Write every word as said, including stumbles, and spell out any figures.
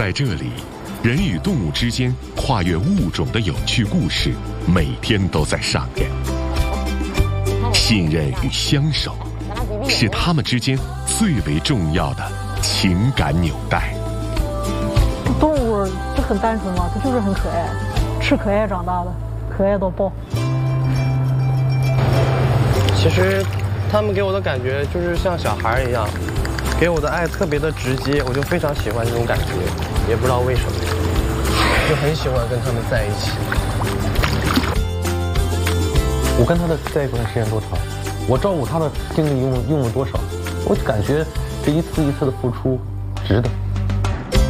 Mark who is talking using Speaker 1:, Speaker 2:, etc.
Speaker 1: 在这里，人与动物之间跨越物种的有趣故事，每天都在上演。信任与相守，是他们之间最为重要的情感纽带。
Speaker 2: 动物就很单纯嘛，它就是很可爱，吃可爱长大的，可爱到爆。
Speaker 3: 其实，他们给我的感觉就是像小孩一样，给我的爱特别的直接，我就非常喜欢这种感觉，也不知道为什么，就很喜欢跟他们在一起。
Speaker 4: 我跟他的在一块时间多长，我照顾他的精力用用了多少，我就感觉这一次一次的付出值得。